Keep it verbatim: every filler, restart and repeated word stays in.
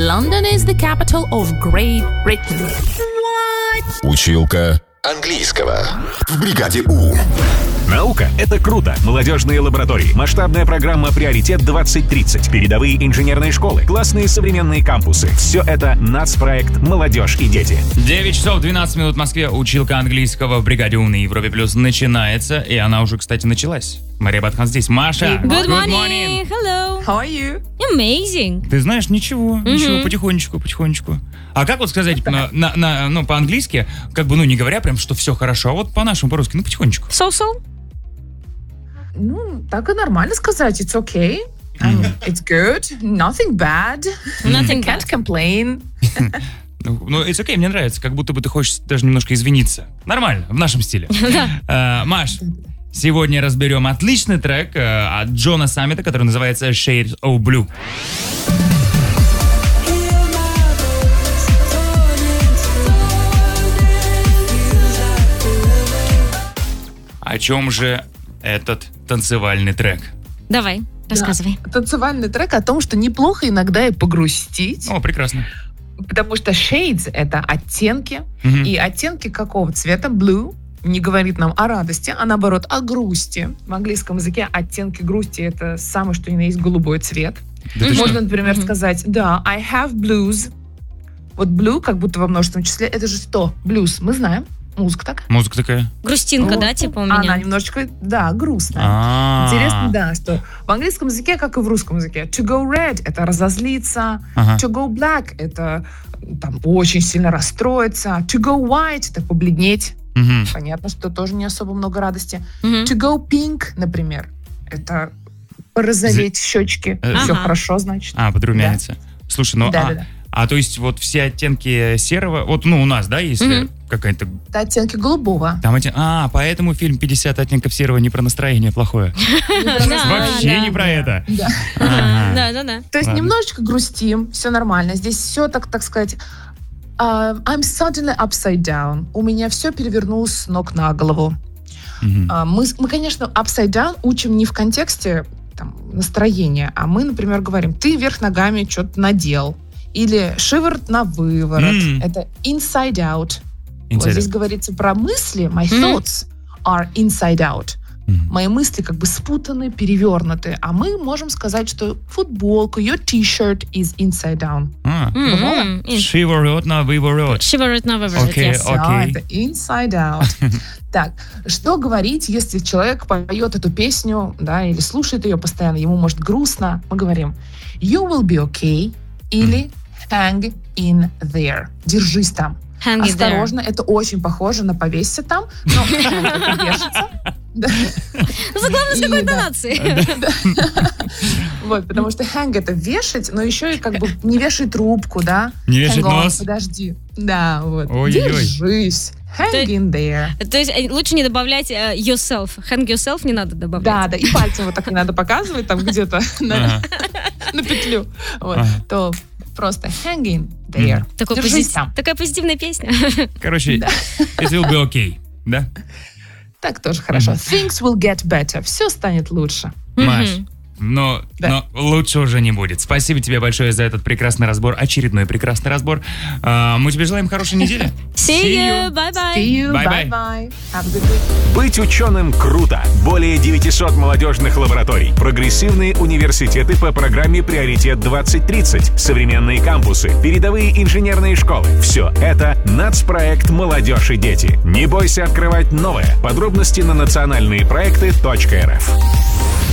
London is the capital of Great Britain. What? Училка английского в бригаде У. Наука — это круто. Молодежные лаборатории, масштабная программа «Приоритет двадцать тридцать», передовые инженерные школы, классные современные кампусы. Все это нацпроект «Молодежь и дети». девять часов двенадцать минут в Москве. Училка английского в бригаде У на Европе Плюс начинается. И она уже, кстати, началась. Мария Батхан здесь. Маша. Good morning. Good morning. Hello. How are you? Amazing. Ты знаешь, ничего, mm-hmm. ничего, потихонечку, потихонечку. А как вот сказать на, на, на, ну, по-английски, как бы, ну, не говоря прям, что все хорошо, а вот по-нашему, по-русски, ну, потихонечку. So-so? Ну, так и нормально сказать. It's okay. Um, it's good. Nothing bad. Nothing I can't complain. Ну, it's okay, мне нравится, как будто бы ты хочешь даже немножко извиниться. Нормально, в нашем стиле. uh, Маш, сегодня разберем отличный трек uh, от Джона Саммита, который называется Shades of Blue. О чем же этот танцевальный трек? Давай, рассказывай. Да. Танцевальный трек о том, что неплохо иногда и погрустить. О, прекрасно. Потому что shades — это оттенки. Мгм. И оттенки какого цвета? Blue не говорит нам о радости, а наоборот о грусти. В английском языке оттенки грусти — это самое, что ни на есть голубой цвет. Да ты Можно, что? например, Мгм. сказать, да, I have blues. Вот blue как будто во множественном числе. Это же что? Blues. Мы знаем. Музыка так. Музыка такая. Грустинка, Вот. да, типа у Она меня? немножечко, да, грустная. А-а-а. Интересно, да, что в английском языке, как и в русском языке, to go red — это разозлиться, Ага. to go black — это там очень сильно расстроиться, to go white — это побледнеть. Мгм. Понятно, что тоже не особо много радости. Мгм. To go pink, например, это порозоветь щечки. Э, Все Ага. хорошо, значит. А, подрумянится. Слушай, ну, Да, а, да, да. а то есть вот все оттенки серого, вот, ну, у нас, да, если Мгм. какая-то... Это оттенки голубого. Там эти... А, поэтому фильм пятьдесят оттенков серого не про настроение плохое. Да, Вообще да. не про это. Да. Ага. Да, да, да. То есть Ладно. немножечко грустим, все нормально. Здесь все, так, так сказать, uh, I'm suddenly upside down. У меня все перевернулось с ног на голову. Мгм. А, Мы, мы, конечно, upside down учим не в контексте там, настроения, а мы, например, говорим, ты вверх ногами что-то надел. Или шиворот на выворот. М. Это inside out. Вот Интересно. здесь говорится про мысли. My Мгм. thoughts are inside out. Мгм. Мои мысли как бы спутаны, перевернуты. А мы можем сказать, что футболка, your t-shirt is inside down. А, М-м. И- шиворот на выворот. Shiver it на выворот, Окей, yes. о- Да, Окей. это inside out. Так, что говорить, если человек поет эту песню, да, или слушает ее постоянно, ему может грустно. Мы говорим you will be okay или hang in there. Держись там. Hang it there. Осторожно, это очень похоже на повесься там, но это вешаться. Да. Ну, главное, с какой И, да. интонацией. Вот, потому что hang — это вешать, но еще и как бы не вешай трубку, да? Не вешать Hang on, нос. подожди. Да, вот. Ой-ой-ой. Держись. Hang То- in there. То есть э, лучше не добавлять э, yourself. Hang yourself не надо добавлять. Да, да, и пальцем вот так не надо показывать там где-то на Ага. на петлю. Вот, Ага. то просто hang in there. Такой Держись пози- там. Такая позитивная песня. Короче, it will be okay, да? Так тоже хорошо. Things will get better. Все станет лучше. Маш, но, Да. но лучше уже не будет. Спасибо тебе большое за этот прекрасный разбор, очередной прекрасный разбор. А, мы тебе желаем хорошей недели. See you. Bye-bye. See you. Bye-bye. Bye-bye. Have a good week. Быть ученым круто. Более девятисот молодежных лабораторий. Прогрессивные университеты по программе «Приоритет двадцать тридцать». Современные кампусы. Передовые инженерные школы. Все это нацпроект «Молодежь и дети». Не бойся открывать новое. Подробности на национальные проекты точка эр эф.